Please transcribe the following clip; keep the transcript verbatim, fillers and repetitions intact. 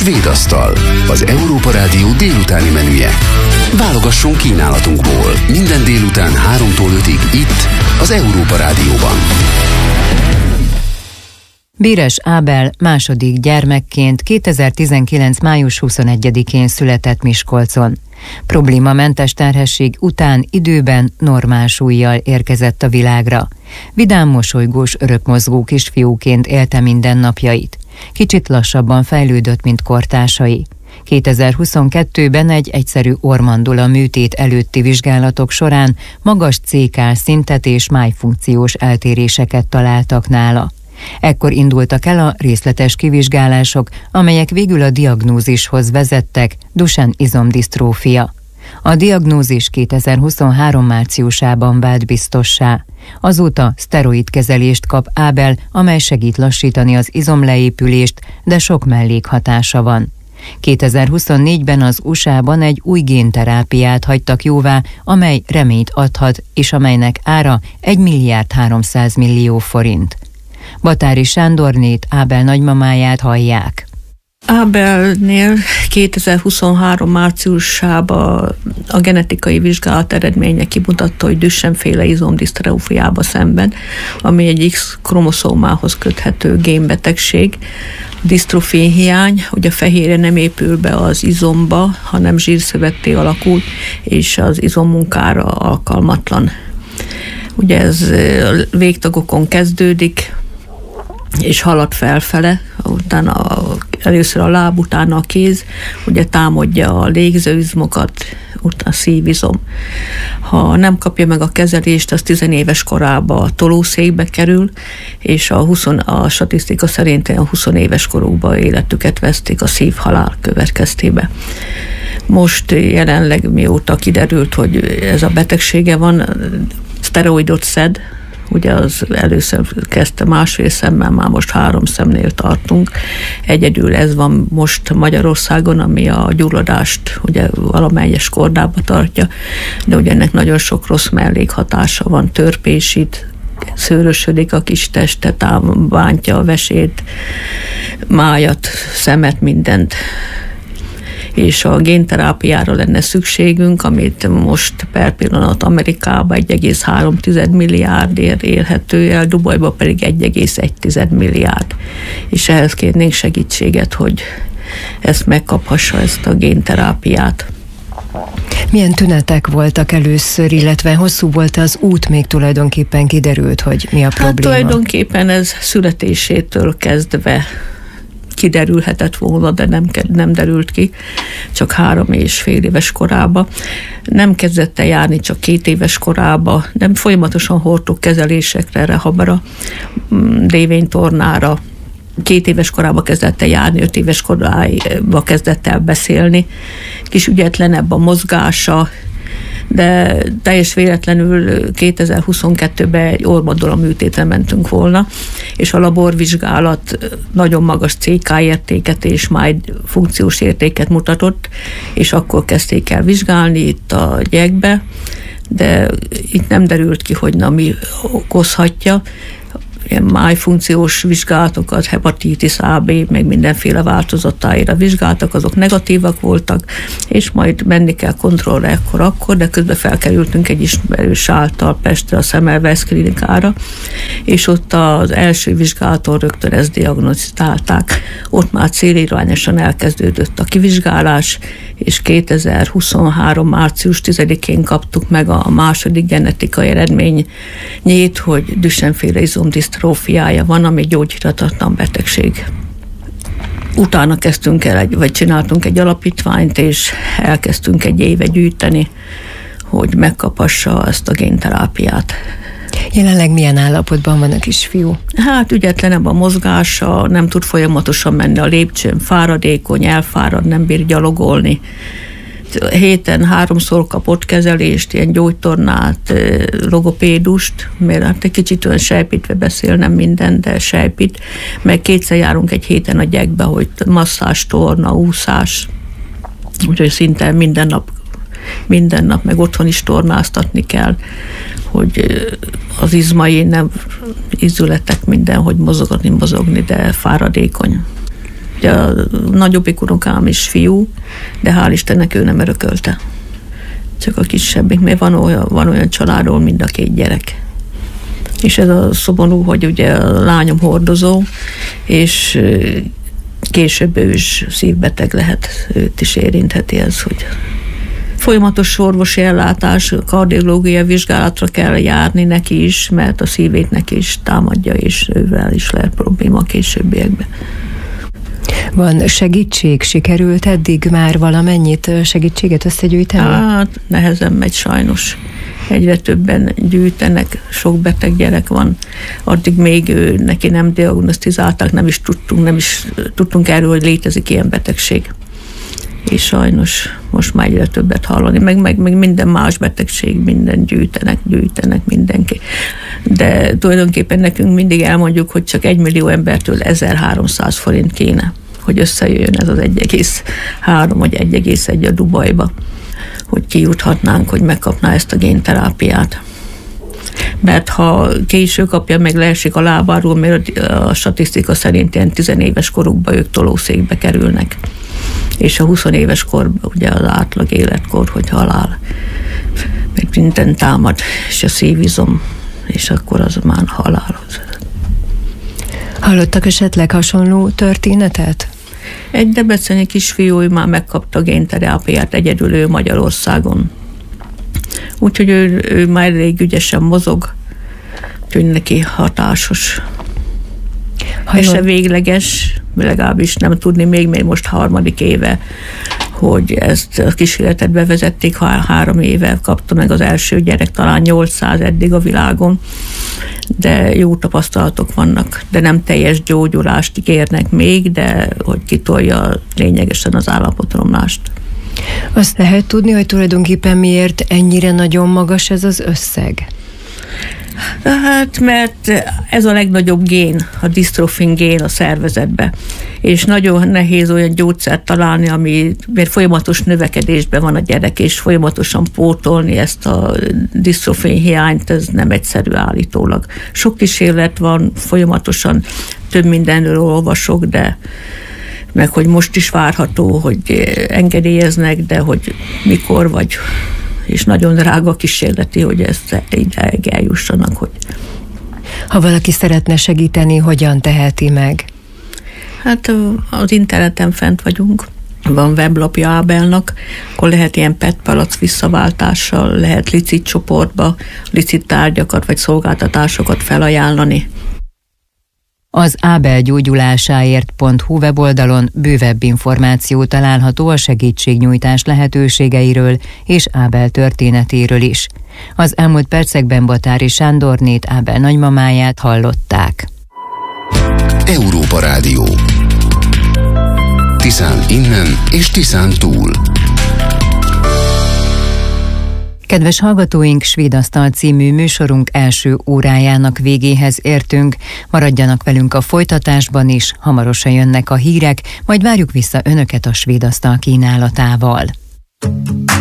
Svédasztal, az Európa Rádió délutáni menüje. Válogasson kínálatunkból minden délután háromtól ötig itt, az Európa Rádióban. Bíres Ábel második gyermekként kétezer-tizenkilenc. május huszonegyedikén született Miskolcon. Problémamentes terhesség után időben normál súllyal érkezett a világra. Vidám, mosolygós, örökmozgó kisfiúként élte mindennapjait. Kicsit lassabban fejlődött, mint kortársai. kétezer-huszonkettőben egy egyszerű orrmandula műtét előtti vizsgálatok során magas cé ká szintet és májfunkciós eltéréseket találtak nála. Ekkor indultak el a részletes kivizsgálások, amelyek végül a diagnózishoz vezettek, Duchenne izomdisztrófia. A diagnózis kétezer-huszonhárom. márciusában vált biztossá. Azóta szteroidkezelést kap Ábel, amely segít lassítani az izomleépülést, de sok mellékhatása van. kétezer-huszonnégyben az u es á-ban egy új génterápiát hagytak jóvá, amely reményt adhat, és amelynek ára egy milliárd háromszáz millió forint. Batári Sándornét, Ábel nagymamáját hallják. Ábelnél kétezer-huszonhárom. márciusában a genetikai vizsgálat eredménye kimutatta, hogy Duchenne-féle izomdisztrófiába szenved, ami egy X-kromoszómához köthető génbetegség. Disztrofin hiány, hogy a fehérje nem épül be az izomba, hanem zsírszövetté alakul, és az izommunkára alkalmatlan. Ugye ez végtagokon kezdődik, és halad felfele, utána először a láb, utána a kéz, ugye támadja a légzőizmokat, utána a szívizom. Ha nem kapja meg a kezelést, az tizenéves korában tolószékbe kerül, és a, húsz, a statisztika szerint a húsz éves korukban életüket vesztik a szívhalál következtében. Most jelenleg, mióta kiderült, hogy ez a betegsége van, szteroidot szed, ugye az először kezdte másfél szemmel, már most három szemnél tartunk. Egyedül ez van most Magyarországon, ami a gyulladást ugye valamelyes kordába tartja, de ugye ennek nagyon sok rossz mellékhatása van, törpésít, szőrösödik a kis teste, bántja a vesét, májat, szemet, mindent. És a génterápiára lenne szükségünk, amit most per pillanat Amerikában egy egész három milliárdért élhető el, Dubajban pedig egy egész egy milliárd. És ehhez kérnénk segítséget, hogy ezt megkaphassa, ezt a génterápiát. Milyen tünetek voltak először, illetve hosszú volt az út, még tulajdonképpen kiderült, hogy mi a probléma? Hát tulajdonképpen ez születésétől kezdve kiderülhetett volna, de nem, nem derült ki, csak három és fél éves korába. Nem kezdett el járni csak két éves korába, nem folyamatosan hordtuk kezelésekre, rehabra, dévénytornára. Két éves korába kezdett el járni, öt éves korába kezdett el beszélni. Kis ügyetlenebb a mozgása, de teljes véletlenül kétezer-huszonkettőben egy orrmandula műtétre mentünk volna, és a laborvizsgálat nagyon magas cé ká értéket és majd funkciós értéket mutatott, és akkor kezdték el vizsgálni itt a gyekbe, de itt nem derült ki, hogy na mi okozhatja. Ilyen májfunkciós vizsgálatokat, hepatitis á bé, meg mindenféle változatáira vizsgáltak, azok negatívak voltak, és majd menni kell kontrollra ekkor-akkor, de közben felkerültünk egy ismerős által Pestre, a Semmelweis klinikára, és ott az első vizsgálaton rögtön ezt diagnosztálták. Ott már célirányosan elkezdődött a kivizsgálás, és kétezer-huszonhárom. március tizedikén kaptuk meg a második genetikai eredményét, hogy Duchenne-féle izomdisztrófiája van, ami gyógyíthatatlan betegség. Utána kezdtünk el, egy, vagy csináltunk egy alapítványt, és elkezdtünk egy éve gyűjteni, hogy megkaphassa ezt a génterápiát. Jelenleg milyen állapotban van a kisfiú? Hát ügyetlenebb a mozgása, nem tud folyamatosan menni a lépcsőn, fáradékony, elfárad, nem bír gyalogolni. Héten háromszor kapott kezelést, ilyen gyógytornát, logopédust, mert hát egy kicsit olyan sejpítve beszél, nem minden, de sejpít. Meg kétszer járunk egy héten a gyekbe, hogy masszás, torna, úszás, úgyhogy szinte minden nap, minden nap, meg otthon is tornáztatni kell, hogy az izmai nem, izületek minden, hogy mozogni, mozogni, de fáradékony. Ugye a nagyobbik unokám is fiú, de hál' Istennek ő nem örökölte. Csak a kisebbik, mert van olyan, van olyan családról mind a két gyerek. És ez a szomorú, hogy ugye a lányom hordozó, és később ő is szívbeteg lehet, őt is érintheti ez, hogy folyamatos orvosi ellátás, kardiológiai vizsgálatra kell járni neki is, mert a szívét neki is támadja, és ővel is lehet probléma a későbbiekben. Van segítség? Sikerült eddig már valamennyit segítséget összegyűjteni? Hát nehezen megy sajnos. Egyre többen gyűjtenek, sok beteg gyerek van. Addig még ő, neki nem diagnosztizálták, nem is tudtunk, nem is tudtunk erről, hogy létezik ilyen betegség. És sajnos most már egyre többet hallani, meg, meg, meg minden más betegség, minden gyűjtenek, gyűjtenek mindenki. De tulajdonképpen nekünk mindig elmondjuk, hogy csak egy millió embertől ezerháromszáz forint kéne, hogy összejöjjön ez az egy egész három vagy egy egész egy a Dubajba, hogy kijuthatnánk, hogy megkapná ezt a génterápiát. Mert ha késő kapja, meg leesik a lábáról, mert a statisztika szerint ilyen tizenéves korukban ők tolószékbe kerülnek. És a húsz éves korban ugye az átlag életkor, hogy halál, meg minden támad, és a szívizom, és akkor az már halálhoz. Hallottak esetleg hasonló történetet? Egy debreceni kisfiú már megkapta a génterápiát egyedül ő Magyarországon. Úgyhogy ő, ő már elég ügyesen mozog, úgyhogy neki hatásos. Ez se végleges, legalábbis nem tudni még, még most harmadik éve, hogy ezt a kísérletet bevezették, ha három éve kapta meg az első gyerek, talán nyolcszáz eddig a világon, de jó tapasztalatok vannak, de nem teljes gyógyulást ígérnek még, de hogy kitolja lényegesen az állapotromlást. Azt lehet tudni, hogy tulajdonképpen miért ennyire nagyon magas ez az összeg? Hát, mert ez a legnagyobb gén, a disztrofin gén a szervezetbe, és nagyon nehéz olyan gyógyszert találni, ami, mert folyamatos növekedésben van a gyerek, és folyamatosan pótolni ezt a disztrofin hiányt, ez nem egyszerű állítólag. Sok kísérlet van, folyamatosan több mindenről olvasok, de meg hogy most is várható, hogy engedélyeznek, de hogy mikor vagy, és nagyon drága kísérleti, hogy ezt ideig eljussanak. Hogy... Ha valaki szeretne segíteni, hogyan teheti meg? Hát az interneten fent vagyunk, van weblapja Ábelnak, akkor lehet ilyen pé é té palack visszaváltással, lehet licit csoportba, licit tárgyakat vagy szolgáltatásokat felajánlani. Az ábelgyógyulásáért pont hú weboldalon bővebb információ található a segítségnyújtás lehetőségeiről és Ábel történetéről is. Az elmúlt percekben Batári Sándornét, Ábel nagymamáját hallották. Európa Rádió. Tiszán innen és Tiszán túl. Kedves hallgatóink, Svédasztal című műsorunk első órájának végéhez értünk. Maradjanak velünk a folytatásban is, hamarosan jönnek a hírek, majd várjuk vissza önöket a Svédasztal kínálatával.